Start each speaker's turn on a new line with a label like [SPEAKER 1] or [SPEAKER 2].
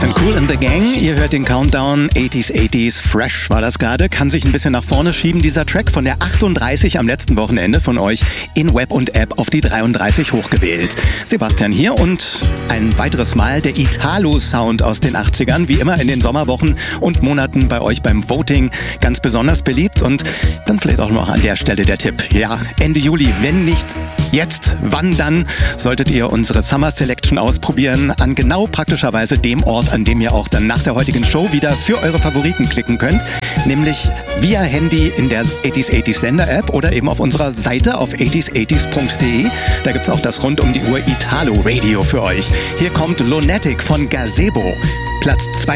[SPEAKER 1] sind Kool and the Gang. Ihr hört den Countdown 80s Fresh war das gerade. Kann sich ein bisschen nach vorne schieben, dieser Track von der 38 am letzten Wochenende von euch in Web und App auf die 33 hochgewählt. Sebastian hier und ein weiteres Mal der Italo-Sound aus den 80ern. Wie immer in den Sommerwochen und Monaten bei euch beim Voting ganz besonders beliebt. Und dann vielleicht auch noch an der Stelle der Tipp. Ja, Ende Juli, wenn nicht jetzt, wann dann, solltet ihr unsere Summer Selection ausprobieren an genau praktischerweise dem Ort, an dem ihr auch dann nach der heutigen Show wieder für eure Favoriten klicken könnt, nämlich via Handy in der 80s Sender App oder eben auf unserer Seite auf 80s80s.de. Da gibt's auch das rund um die Uhr Italo Radio für euch. Hier kommt Lunatic von Gazebo, Platz 2.